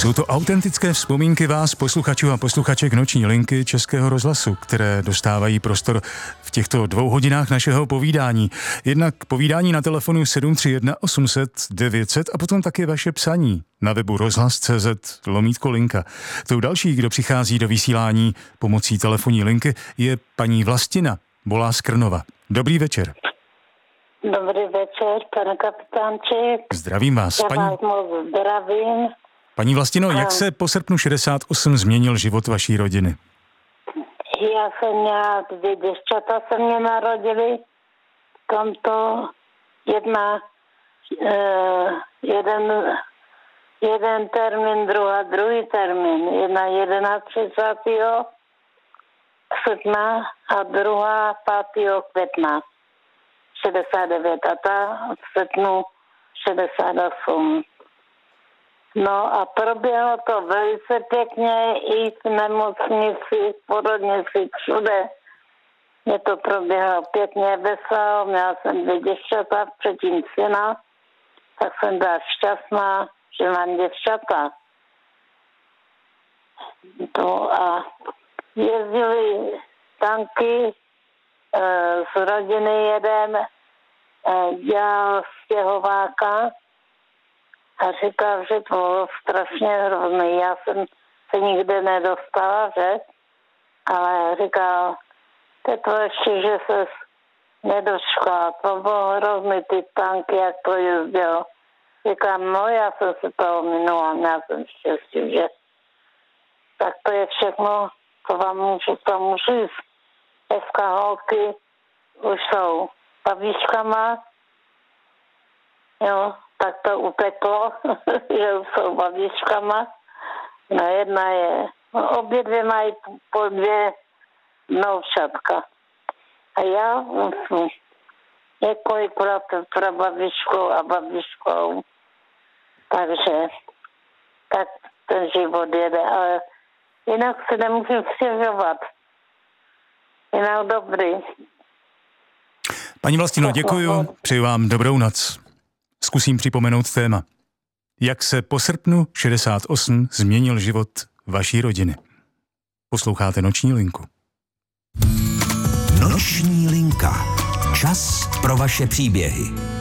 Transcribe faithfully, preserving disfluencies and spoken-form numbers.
Jsou to autentické vzpomínky vás, posluchačů a posluchaček Noční linky Českého rozhlasu, které dostávají prostor v těchto dvou hodinách našeho povídání. Jednak povídání na telefonu sedm tři jedna osm set devět set a potom taky vaše psaní na webu rozhlas tečka cz lomítko linka. Tou další, kdo přichází do vysílání pomocí telefonní linky, je paní Vlastina, volá z Krnova. Dobrý večer. Dobrý večer, pane kapitánček. Zdravím vás. Já paní... vás moc zdravím. Paní Vlastino, jak se po srpnu šedesát osm změnil život vaší rodiny? Já jsem měla dvě děvčata, se mě narodili. Tomto jedna, uh, jeden, jeden termín, druhá druhý termín. Jedna jedenáctého srpna a druhá pátého května šedesát devět a ta v srpnu šedesát osm. No a proběhlo to velice pěkně i v nemocnici, v porodnici, všude. Mě to proběhlo pěkně, veselo, měla jsem dvě děvčata, předtím syna, tak jsem byla šťastná, že mám děvčata. No a jezdili tanky e, z rodiny jeden, e, dělal stěhováka, a říkal, že to bylo strašně hrozný. Já jsem se nikde nedostala, že? Ale říkal, to ještě, že se nedošla. To bylo hrozný, ty tanky, jak to jezdilo. Říkám, no já jsem se toho minula, já jsem štěstí, že? Tak to je všechno, co vám můžu, co můžu říct. Dneska holky už jsou babičkama, jo. Tak to upeklo, že jsou babičkama. No jedna je, no, obě dvě mají po dvě novčatka. A já jsem několikrát pro babičkou a babičkou. Takže tak ten život jede. Ale jinak se nemůžu stěžovat. Jinak dobrý. Paní Vlastino, děkuju. Přeji vám dobrou noc. Zkusím připomenout téma. Jak se po srpnu šedesát osm změnil život vaší rodiny? Posloucháte Noční linku. Noční linka. Čas pro vaše příběhy.